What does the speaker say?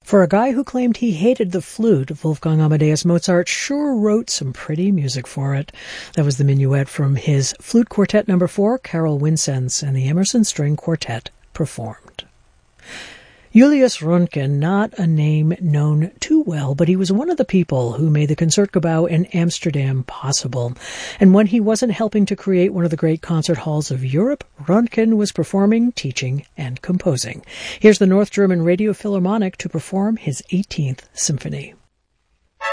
For a guy who claimed he hated the flute, Wolfgang Amadeus Mozart sure wrote some pretty music for it. That was the Minuet from his Flute Quartet No. 4, Carol Wincenz, and the Emerson String Quartet performed. Julius Röntgen, not a name known too well, but he was one of the people who made the Concertgebouw in Amsterdam possible. And when he wasn't helping to create one of the great concert halls of Europe, Röntgen was performing, teaching, and composing. Here's the North German Radio Philharmonic to perform his 18th Symphony.